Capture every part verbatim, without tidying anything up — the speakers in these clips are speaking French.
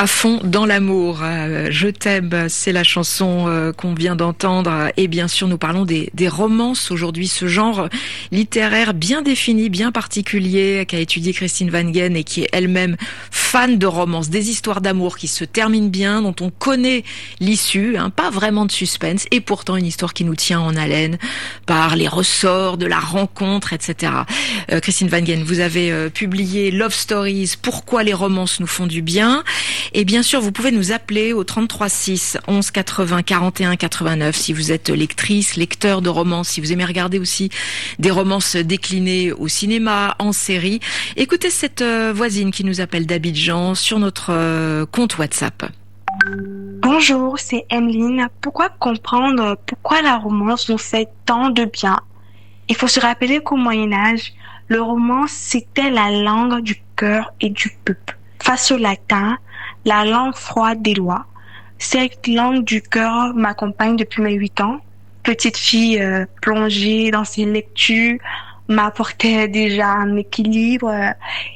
À fond dans l'amour, euh, je t'aime, c'est la chanson euh, qu'on vient d'entendre. Et bien sûr, nous parlons des, des romances aujourd'hui, ce genre littéraire bien défini, bien particulier, qu'a étudié Christine Wangen et qui est elle-même fan de romances, des histoires d'amour qui se terminent bien, dont on connaît l'issue, hein, pas vraiment de suspense, et pourtant une histoire qui nous tient en haleine par les ressorts de la rencontre, et cetera. Euh, Christine Wangen, vous avez euh, publié Love Stories, pourquoi les romances nous font du bien. Et bien sûr, vous pouvez nous appeler au trente-trois six, onze quatre-vingts, quarante et un quatre-vingt-neuf si vous êtes lectrice, lecteur de romances, si vous aimez regarder aussi des romances déclinées au cinéma, en série. Écoutez cette euh, voisine qui nous appelle d'Abidjan sur notre euh, compte WhatsApp. Bonjour, c'est Emeline. Pourquoi comprendre pourquoi la romance nous fait tant de bien? Il faut se rappeler qu'au Moyen-Âge, le roman, c'était la langue du cœur et du peuple. Face au latin, la langue froide des lois. Cette langue du cœur m'accompagne depuis mes huit ans. Petite fille euh, plongée dans ses lectures m'apportait déjà un équilibre euh,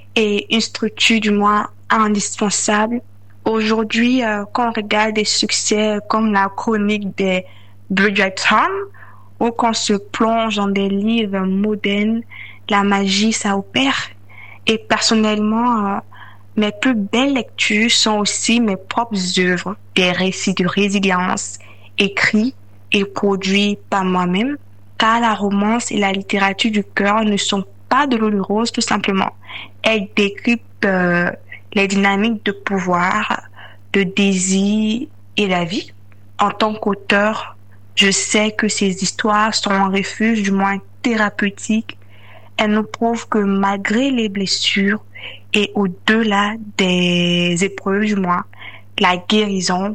et une structure du moins indispensable. Aujourd'hui, euh, quand on regarde des succès comme la chronique des Bridgerton ou qu'on se plonge dans des livres modernes, la magie, ça opère. Et personnellement, euh, mes plus belles lectures sont aussi mes propres œuvres, des récits de résilience, écrits et produits par moi-même, car la romance et la littérature du cœur ne sont pas de l'eau de rose tout simplement. Elles décryptent euh, les dynamiques de pouvoir, de désir et la vie. En tant qu'auteur, je sais que ces histoires sont un refuge du moins thérapeutique. Elles nous prouvent que malgré les blessures et au-delà des épreuves du moins, la guérison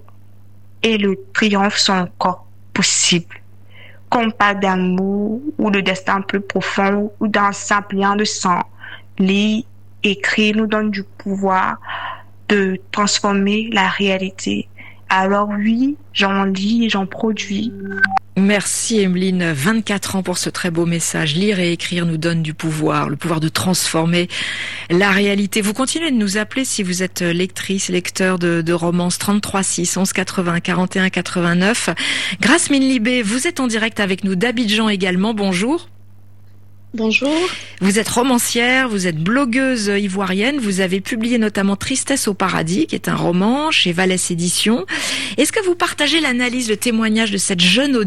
et le triomphe sont encore possibles. Qu'on parle d'amour ou de destin plus profond ou d'un simple lien de sang, lire, écrire nous donne du pouvoir de transformer la réalité. Alors oui, j'en lis et j'en produis. Merci Emeline, vingt-quatre ans pour ce très beau message. Lire et écrire nous donne du pouvoir, le pouvoir de transformer la réalité. Vous continuez de nous appeler si vous êtes lectrice, lecteur de, de romances, trente-trois six, onze quatre-vingts, quarante et un quatre-vingt-neuf. Grace Minlibé, vous êtes en direct avec nous d'Abidjan également, bonjour. Bonjour. Vous êtes romancière, vous êtes blogueuse ivoirienne, vous avez publié notamment Tristesse au paradis, qui est un roman chez Vallès Éditions. Est-ce que vous partagez l'analyse, le témoignage de cette jeune audience